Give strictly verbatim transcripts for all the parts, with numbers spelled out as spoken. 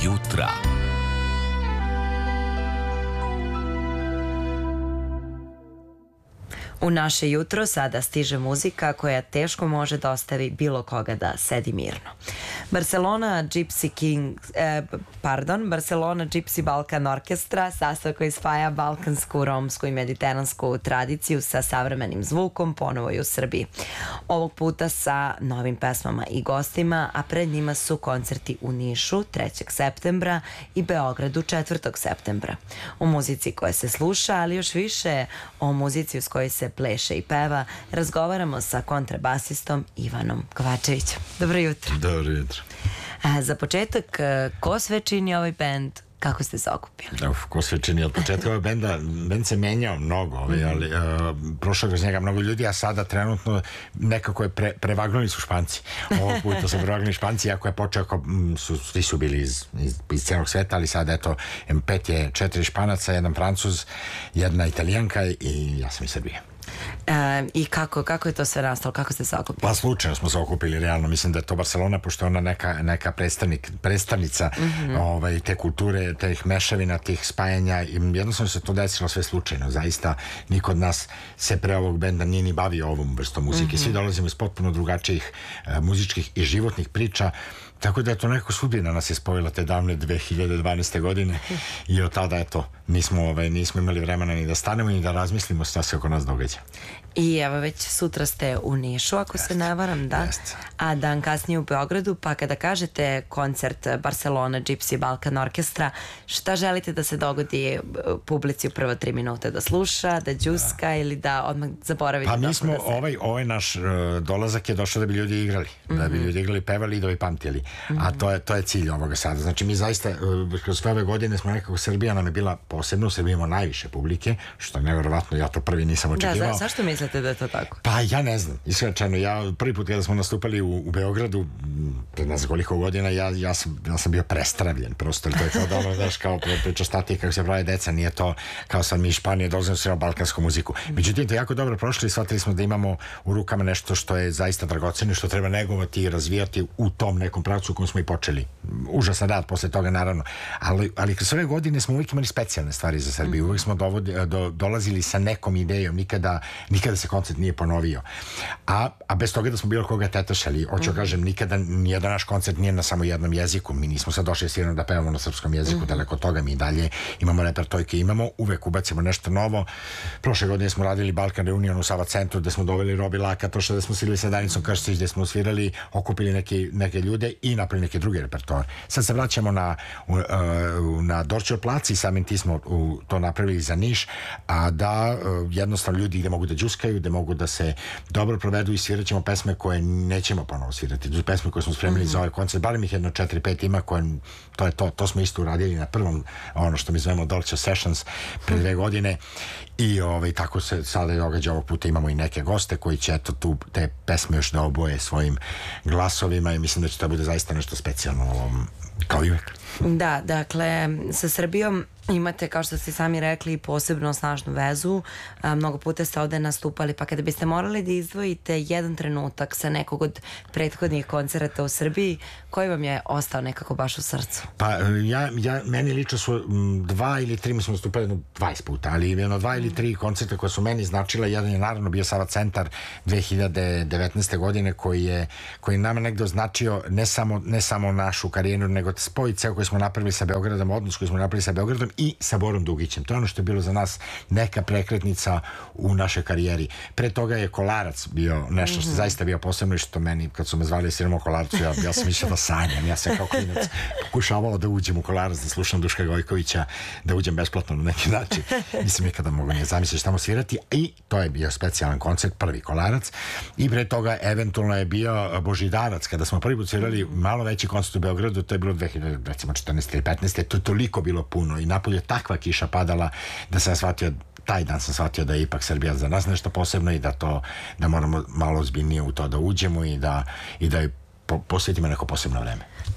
jutra. U naše jutro sada stiže muzika koja teško može da ostavi bilo koga da sedi mirno. Barcelona Gypsy King, eh, pardon, Barcelona Gypsy Balkan Orkestra, sastav koji spaja balkansku, romsku i mediteransku tradiciju sa savremenim zvukom, ponovo i u Srbiji. Ovog puta sa novim pesmama i gostima, a pred njima su koncerti u Nišu trećeg septembra i Beogradu četvrtog septembra. O muzici koja se sluša, ali još više o muzici uz kojoj se pleše i peva, razgovaramo sa kontrabasistom Ivanom Kovačevićem. Dobro jutro. Dobro jutro. A, za početak, ko sve čini ovaj bend? Kako ste se okupili? Uf, ko sve čini? Od početka ovaj benda, bend se menjao mnogo, ovaj, ali uh, prošlo kroz njega mnogo ljudi, a sada trenutno nekako je pre, prevagnuli su Španci. Ovog puta su prevagnuli Španci, iako je počeo, ako, su, svi su bili iz, iz, iz celog sveta, ali sada eto, em pet je četiri Španaca, jedan Francuz, jedna Italijanka i ja sam iz Srbije. E, I kako, kako je to sve nastalo? Kako ste se okupili? Pa slučajno smo se okupili, realno. Mislim da je to Barcelona, pošto je ona neka, neka predstavnik, predstavnica mm-hmm. ovaj, te kulture, teh mešavina, tih spajanja. I jednostavno se to desilo sve slučajno. Zaista niko od nas se pre ovog benda nije ni bavio ovom vrstom muzike. Mm-hmm. Svi dolazimo iz potpuno drugačijih uh, muzičkih i životnih priča. Tako da je to neko sudbina nas je spojila te davne dve hiljade dvanaeste. godine i od tada eto, nismo, ovaj, nismo imali vremena ni da stanemo ni da razmislimo šta se oko nas događa. I evo već sutra ste u Nišu, ako jest, se ne varam, da? Jest. A dan kasnije u Beogradu, pa kada kažete koncert Barcelona Gypsy Balkan Orkestra, šta želite da se dogodi publici u prvo tri minute? Da sluša, da džuska da. Ili da odmah zaboravite? Pa mi smo, da se... ovaj, ovaj naš uh, dolazak je došao da bi ljudi igrali, mm-hmm. da bi ljudi igrali, pevali i da bi pamtili. Mm-hmm. A to je, to je cilj ovoga sada. Znači mi zaista, uh, kroz sve ove godine smo nekako, Srbija nam je bila posebno, u Srbiji imamo najviše publike, što je nevjerovatno, ja to prvi nisam očekivao. Da, za, zašto mislite da je to tako? Pa ja ne znam, iskreno, ja prvi put kada smo nastupali u, u Beogradu, pred ne znam koliko godina, ja, ja, sam, ja sam bio prestravljen, prosto, to je kao da ono, znaš, kao priča stati kako se pravi deca, nije to kao sad mi iz Španije dolazimo sviramo balkansku muziku. Međutim, to je jako dobro prošli i shvatili smo da imamo u rukama nešto što je zaista dragoceno, što treba negovati i razvijati u tom nekom pravcu u kojem smo i počeli. Užasan rad posle toga, naravno. Ali, ali kroz ove godine smo uvijek imali specijalne stvari za Srbiju. Uvijek smo dovodi, do, dolazili sa nekom idejom, nikada, nikada se koncert nije ponovio. A, a bez toga da smo bilo koga tetašali, hoću mm. kažem, nikada nijedan naš koncert nije na samo jednom jeziku. Mi nismo sad došli svirano da pevamo na srpskom jeziku, mm. daleko od toga, mi dalje imamo repertojke, imamo, uvek ubacimo nešto novo. Prošle godine smo radili Balkan Reunion u Sava centru, gde smo doveli Robi Laka, to što da smo svirali sa Danicom Krstić, gde smo svirali, okupili neke, neke ljude i napravili neke druge repertoare. Sad se vraćamo na, u, uh, na Dorćol plac i samim ti smo u, to napravili za Niš, a da uh, jednostavno ljudi gde mogu da džuskaju, gde mogu da se dobro provedu i svirat ćemo pesme koje nećemo ponovo svirati. To su pesme koje smo spremili mm-hmm. za ovaj koncert, barem ih jedno četiri pet ima koje, to je to, to smo isto uradili na prvom, ono što mi zovemo Dorćol Sessions pre dve godine i ovaj, tako se sada događa ovog puta, imamo i neke goste koji će eto tu te pesme još da oboje svojim glasovima i mislim da će to bude zaista nešto specijalno ovom, kao i uvek. Da, dakle, sa Srbijom imate, kao što ste sami rekli, posebno snažnu vezu. A, mnogo puta ste ovde nastupali, pa kada biste morali da izdvojite jedan trenutak sa nekog od prethodnih koncerata u Srbiji, koji vam je ostao nekako baš u srcu? Pa ja, ja meni lično su dva ili tri, mi smo nastupali jedno dvadeset puta, ali jedno dva ili tri koncerta koje su meni značila. Jedan je naravno bio Sava centar dve hiljade devetnaeste. godine koji je, koji nama negde označio ne samo, ne samo našu karijeru, nego spoj ceo koji smo napravili sa Beogradom, odnos koji smo napravili sa Beogradom i sa Borom Dugićem. To je ono što je bilo za nas neka prekretnica u našoj karijeri. Pre toga je Kolarac bio nešto što mm-hmm. zaista bio posebno i što meni, kad su me zvali da sviramo Kolarcu, ja, ja sam mislio da sanjam. Ja sam kao klinac pokušavao da uđem u Kolarac, da slušam Duška Gojkovića, da uđem besplatno na neki način. Nisam nikada mogu nije zamisliti tamo svirati i to je bio specijalan koncert, prvi Kolarac. I pre toga eventualno je bio Božidarac, kada smo prvi put svirali malo veći koncert u Beogradu, to je bilo dve hiljade četrnaeste ili petnaeste. To je toliko bilo puno i napolje takva kiša padala da sam shvatio, taj dan sam shvatio da je ipak Srbija za nas nešto posebno i da to, da moramo malo ozbiljnije u to da uđemo i da, i da je po, posvetimo neko posebno vreme.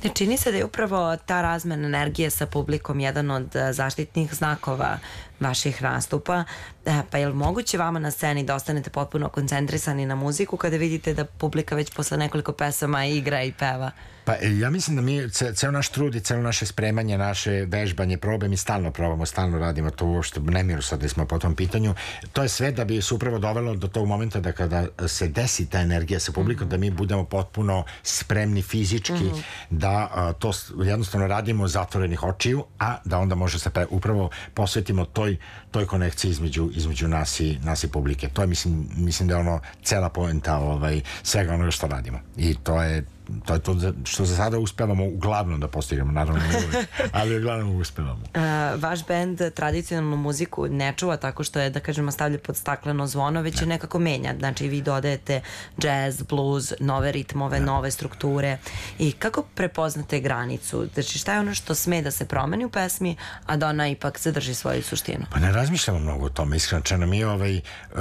Ne čini se da je upravo ta razmena energije sa publikom jedan od zaštitnih znakova vaših nastupa, pa je li moguće vama na sceni da ostanete potpuno koncentrisani na muziku kada vidite da publika već posle nekoliko pesama igra i peva? Pa ja mislim da mi ceo naš trud i celo naše spremanje, naše vežbanje, probe, mi stalno probamo, stalno radimo to, uopšte nemiru sad da smo po tom pitanju. To je sve da bi se upravo dovelo do tog momenta da kada se desi ta energija sa publikom, mm-hmm. da mi budemo potpuno spremni fizički, mm-hmm. da a, to jednostavno radimo zatvorenih očiju, a da onda može se pre, upravo posvetimo toj, toj konekciji između, između nas i, nas i publike. To je, mislim, mislim da je ono cela poenta ovaj, svega onoga što radimo. I to je to je to što za sada uspevamo uglavnom da postignemo, naravno ne uvijek, ali uglavnom uspevamo. Uh, vaš bend tradicionalnu muziku ne čuva tako što je, da kažemo, stavlja pod stakleno zvono, već je nekako menja. Znači vi dodajete jazz, blues, nove ritmove, ne. nove strukture. I kako prepoznate granicu? Znači šta je ono što sme da se promeni u pesmi, a da ona ipak zadrži svoju suštinu? Pa ne razmišljamo mnogo o tome, iskreno. Mi ovaj,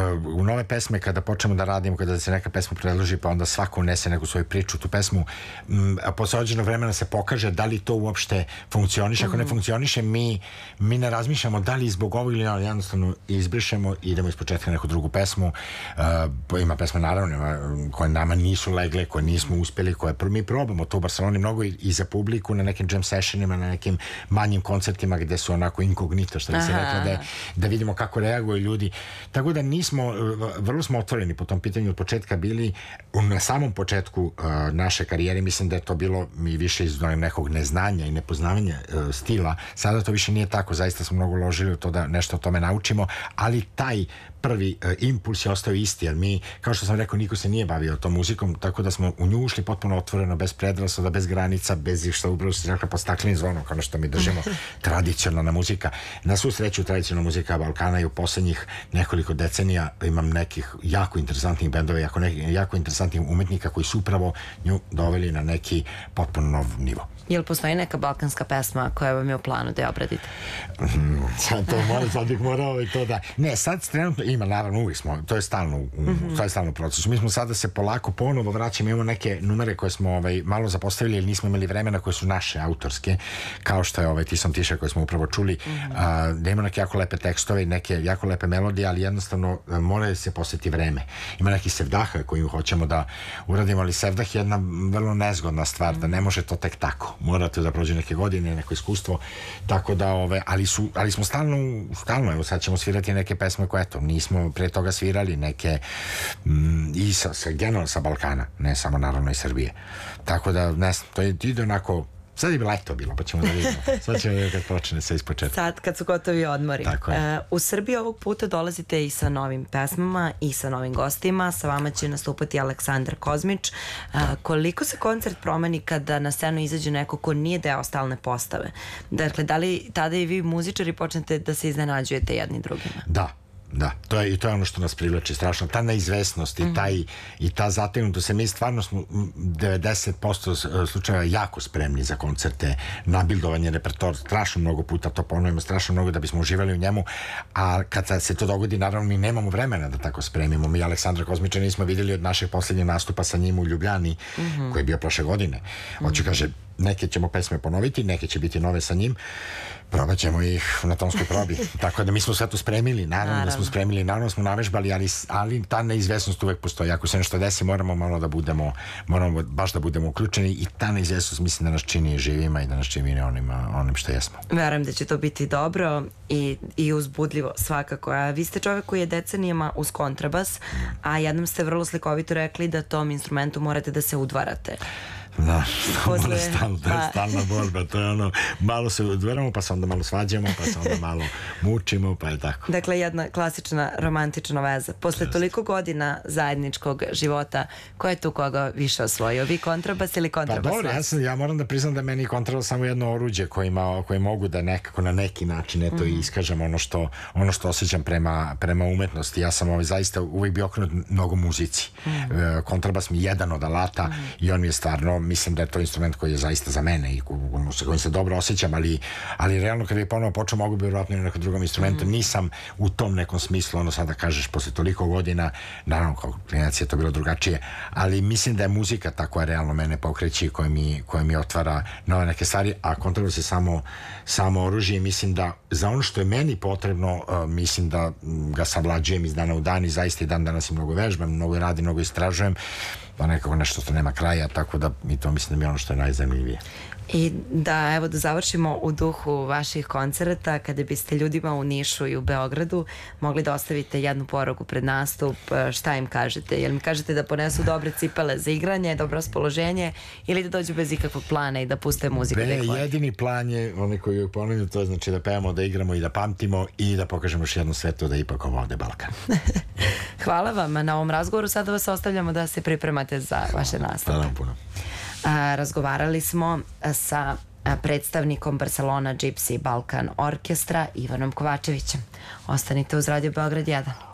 u nove pesme kada počnemo da radimo, kada se neka pesma predloži, pa onda svako unese neku svoju priču, tu pesmu a posle određenog vremena se pokaže da li to uopšte funkcioniše. Ako ne funkcioniše, mi, mi ne razmišljamo da li zbog ovog ili ne, jednostavno izbrišemo i idemo iz početka neku drugu pesmu. Uh, ima pesme naravno koje nama nisu legle, koje nismo uspjeli, koje mi probamo to u Barceloni mnogo i, i za publiku na nekim jam sessionima, na nekim manjim koncertima gde su onako inkognito, što bi se rekla, da, da vidimo kako reaguju ljudi. Tako da nismo, vrlo smo otvoreni po tom pitanju od početka bili. Na samom početku uh, naše karijere, mislim da je to bilo mi više iz nekog neznanja i nepoznavanja uh, stila. Sada to više nije tako, zaista smo mnogo uložili u to da nešto o tome naučimo, ali taj prvi uh, impuls je ostao isti, jer mi, kao što sam rekao, niko se nije bavio tom muzikom, tako da smo u nju ušli potpuno otvoreno, bez predrasuda, bez granica, bez što upravo se rekla pod staklenim zvonom, kao što mi držimo tradicionalna muzika. Na svu sreću, tradicionalna muzika Balkana i u poslednjih nekoliko decenija imam nekih jako interesantnih bendova, jako, nekih, jako interesantnih umetnika koji su upravo nju doveli na neki potpuno nov nivo. Je li postoji neka balkanska pesma koja vam je u planu da je obradite? Mm, sad to mora, sad bih morao i to da... Ne, sad trenutno ima, naravno, uvijek smo, to je stalno, mm-hmm. to je stalno proces. Mi smo sada se polako ponovo vraćamo, imamo neke numere koje smo ovaj, malo zapostavili, jer nismo imali vremena, koje su naše, autorske, kao što je ovaj Ti sam tiša koje smo upravo čuli, mm-hmm. a, da ima neke jako lepe tekstove i neke jako lepe melodije, ali jednostavno mora se posjeti vreme. Ima neki sevdaha koju hoćemo da uradimo, ali sevdah je jedna vrlo nezgodna stvar, mm-hmm. da ne može to tek tako. Morate da prođe neke godine, neko iskustvo, tako da, ove, ali, su, ali smo stalno, stalno, evo sad ćemo svirati neke pesme koje, eto, nismo pre toga svirali, neke mm, i sa, sa, generalno sa Balkana, ne samo naravno i Srbije. Tako da, ne znam, to je ide onako, sad je bi leto bilo, pa ćemo da vidimo. Sad ćemo da kad počne sve iz početka. Sad kad su gotovi odmori. Tako je. Uh, u Srbiji ovog puta dolazite i sa novim pesmama i sa novim gostima. Sa vama će nastupati Aleksandar Kozmić. Uh, koliko se koncert promeni kada na scenu izađe neko ko nije deo stalne postave? Dakle, da li tada i vi muzičari počnete da se iznenađujete jedni drugima? Da. Da, to je, i to je ono što nas privlači strašno, ta neizvesnost i, taj, i ta zategnutost. Mi stvarno smo devedeset posto slučajeva jako spremni za koncerte, nabildovanje repertoar, strašno mnogo puta to ponovimo, strašno mnogo da bismo uživali u njemu, a kad se to dogodi, naravno mi nemamo vremena da tako spremimo. Mi Aleksandra Kozmića nismo vidjeli od našeg posljednjeg nastupa sa njim u Ljubljani, mm-hmm. koji je bio prošle godine. Hoću, kaže, neke ćemo pesme ponoviti, neke će biti nove sa njim, probat ćemo ih na tonskoj probi. Tako da mi smo sve to spremili, naravno, naravno. da smo spremili, naravno smo navežbali, ali, ali ta neizvesnost uvek postoji. Ako se nešto desi, moramo malo da budemo, moramo baš da budemo uključeni i ta neizvesnost mislim da nas čini živima i da nas čini onima, onim što jesmo. Verujem da će to biti dobro i, i uzbudljivo svakako. A vi ste čovjek koji je decenijama uz kontrabas, a jednom ste vrlo slikovito rekli da tom instrumentu morate da se udvarate. Da, Posle, stalno, to je stalna borba, to je ono, malo se udveramo, pa se onda malo svađamo, pa se onda malo mučimo, pa je tako. Dakle, jedna klasična romantična veza. Posle Just. toliko godina zajedničkog života, ko je tu koga više osvojio? Vi kontrabas ili kontrabas? Pa dobro, ja, sam, ja moram da priznam da meni kontrabas samo jedno oruđe koje, ima, koje mogu da nekako na neki način eto, mm-hmm. iskažem ono što, ono što osjećam prema, prema umetnosti. Ja sam ovaj, zaista uvijek bio okrenut mnogo muzici. Mm-hmm. Kontrabas mi je jedan od alata mm-hmm. i on mi je stvarno mislim da je to instrument koji je zaista za mene i sa kojim se dobro osjećam, ali, ali realno kad bi ponovo počeo mogu bi vjerojatno i na nekom drugom instrumentu. Nisam u tom nekom smislu, ono sada kažeš posle toliko godina, naravno kao klinac je to bilo drugačije, ali mislim da je muzika ta koja realno mene pokreće i koja mi, koja mi otvara nove neke stvari, a kontrabas je samo, samo oružje. Mislim da za ono što je meni potrebno, uh, mislim da ga savlađujem iz dana u dan i zaista i dan danas i mnogo vežbam, mnogo radim, mnogo istražujem, pa nekako nešto što nema kraja, tako da mi to mislim da mi je ono što je najzanimljivije. I da, evo da završimo u duhu vaših koncerta, kada biste ljudima u Nišu i u Beogradu mogli da ostavite jednu poruku pred nastup, šta im kažete? Jel mi kažete da ponesu dobre cipele za igranje, dobro raspoloženje, ili da dođu bez ikakvog plana i da puste muziku? Be, jedini plan je, onaj koji je ponovno, to je znači da pevamo, da igramo i da pamtimo i da pokažemo još jednu svetu da ipak ovo ovde Balkan. Hvala vam na ovom razgovoru, sada vas ostavljamo da se pripremate za vaše nastupe. Hvala vam puno. A, razgovarali smo sa predstavnikom Barcelona Gypsy Balkan Orkestra Ivanom Kovačevićem. Ostanite uz Radio Beograd jedan.